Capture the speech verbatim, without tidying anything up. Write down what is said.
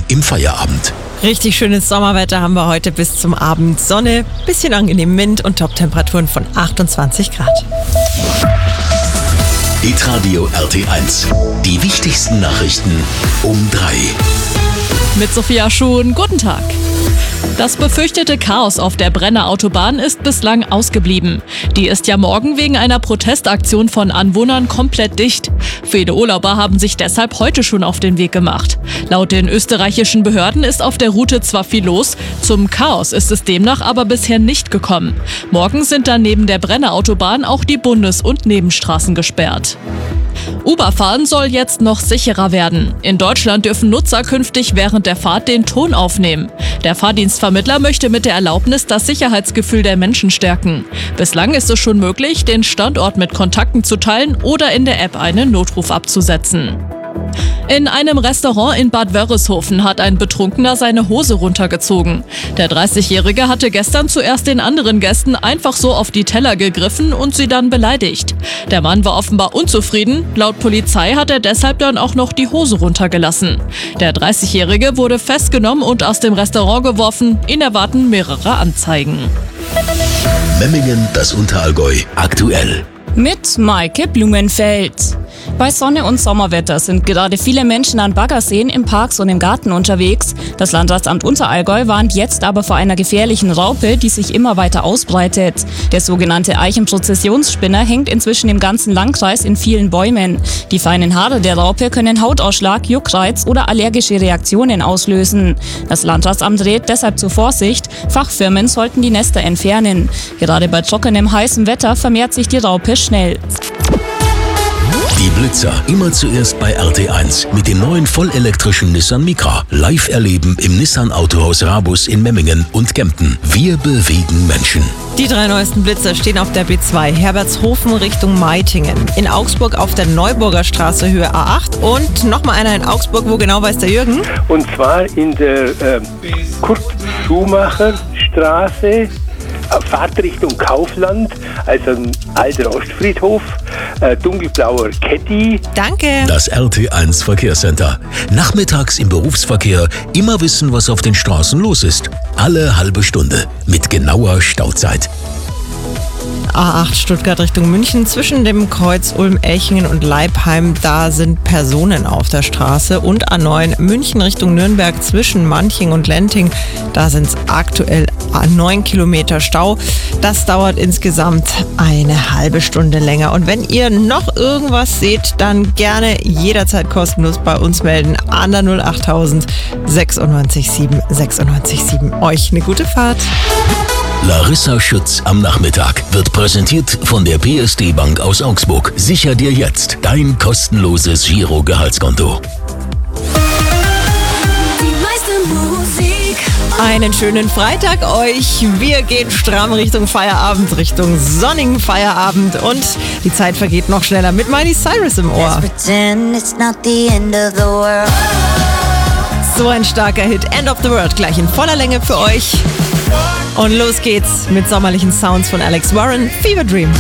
im Feierabend. Richtig schönes Sommerwetter haben wir heute bis zum Abend. Sonne, bisschen angenehm Wind und Top-Temperaturen von achtundzwanzig Grad. Hitradio R T eins. Die wichtigsten Nachrichten um drei. Mit Sophia Schuhn, guten Tag. Das befürchtete Chaos auf der Brenner Autobahn ist bislang ausgeblieben. Die ist ja morgen wegen einer Protestaktion von Anwohnern komplett dicht. Viele Urlauber haben sich deshalb heute schon auf den Weg gemacht. Laut den österreichischen Behörden ist auf der Route zwar viel los, zum Chaos ist es demnach aber bisher nicht gekommen. Morgen sind dann neben der Brenner Autobahn auch die Bundes- und Nebenstraßen gesperrt. Uber-Fahren soll jetzt noch sicherer werden. In Deutschland dürfen Nutzer künftig während der Fahrt den Ton aufnehmen. Der Fahrdienstvermittler möchte mit der Erlaubnis das Sicherheitsgefühl der Menschen stärken. Bislang ist es schon möglich, den Standort mit Kontakten zu teilen oder in der App einen Notruf abzusetzen. In einem Restaurant in Bad Wörishofen hat ein Betrunkener seine Hose runtergezogen. Der dreißigjährige hatte gestern zuerst den anderen Gästen einfach so auf die Teller gegriffen und sie dann beleidigt. Der Mann war offenbar unzufrieden. Laut Polizei hat er deshalb dann auch noch die Hose runtergelassen. Der dreißigjährige wurde festgenommen und aus dem Restaurant geworfen. Ihn erwarten mehrere Anzeigen. Memmingen, das Unterallgäu, aktuell. Mit Maike Blumenfeld. Bei Sonne und Sommerwetter sind gerade viele Menschen an Baggerseen, in Parks und im Garten unterwegs. Das Landratsamt Unterallgäu warnt jetzt aber vor einer gefährlichen Raupe, die sich immer weiter ausbreitet. Der sogenannte Eichenprozessionsspinner hängt inzwischen im ganzen Landkreis in vielen Bäumen. Die feinen Haare der Raupe können Hautausschlag, Juckreiz oder allergische Reaktionen auslösen. Das Landratsamt rät deshalb zur Vorsicht. Fachfirmen sollten die Nester entfernen. Gerade bei trockenem, heißem Wetter vermehrt sich die Raupe schnell. Die Blitzer immer zuerst bei R T eins mit dem neuen vollelektrischen Nissan Micra. Live erleben im Nissan Autohaus Rabus in Memmingen und Kempten. Wir bewegen Menschen. Die drei neuesten Blitzer stehen auf der B zwei Herbertshofen Richtung Meitingen. In Augsburg auf der Neuburger Straße Höhe A acht und nochmal einer in Augsburg, wo genau weiß der Jürgen? Und zwar in der äh, Kurt-Schumacher-Straße. Fahrt Richtung Kaufland, also ein alter Ostfriedhof, äh, dunkelblauer Caddy. Danke. Das R T eins Verkehrscenter. Nachmittags im Berufsverkehr immer wissen, was auf den Straßen los ist. Alle halbe Stunde mit genauer Stauzeit. A acht Stuttgart Richtung München zwischen dem Kreuz Ulm-Elchingen und Leipheim, da sind Personen auf der Straße. Und A neun München Richtung Nürnberg zwischen Manching und Lenting, da sind es aktuell neun Kilometer Stau. Das dauert insgesamt eine halbe Stunde länger. Und wenn ihr noch irgendwas seht, dann gerne jederzeit kostenlos bei uns melden an der null achttausend sechsundneunzig sieben sechsundneunzig sieben. Euch eine gute Fahrt. Larissa Schütz am Nachmittag wird präsentiert von der P S D Bank aus Augsburg. Sicher dir jetzt dein kostenloses Giro-Gehaltskonto. Einen schönen Freitag euch. Wir gehen stramm Richtung Feierabend, Richtung sonnigen Feierabend. Und die Zeit vergeht noch schneller mit Miley Cyrus im Ohr. So ein starker Hit, End of the World, gleich in voller Länge für euch. Und los geht's mit sommerlichen Sounds von Alex Warren, Fever Dream.